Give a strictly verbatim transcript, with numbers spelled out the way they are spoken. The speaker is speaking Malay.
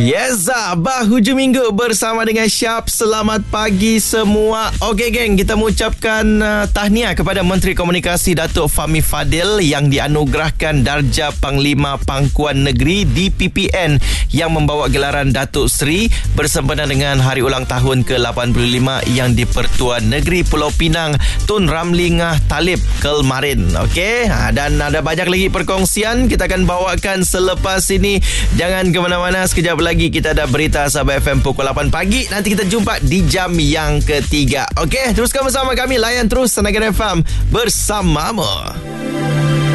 Yes, bah hujung minggu bersama dengan Syap. Selamat pagi semua. Okey geng, kita mengucapkan uh, tahniah kepada Menteri Komunikasi Datuk Fahmi Fadil yang dianugerahkan darjah Panglima Pangkuan Negeri D P P N yang membawa gelaran Datuk Seri bersempena dengan hari ulang tahun ke lapan puluh lima yang di-Pertuan Negeri Pulau Pinang Tun Ramli Ngah Talib kemarin. Okey, ha, dan ada banyak lagi perkongsian kita akan bawakan selepas ini. Jangan ke mana-mana, sekejap lagi lagi kita ada berita Sabah F M pukul lapan pagi. Nanti kita jumpa di jam yang ketiga. Okey, teruskan bersama kami. Layan terus Tenaga F M bersamamu.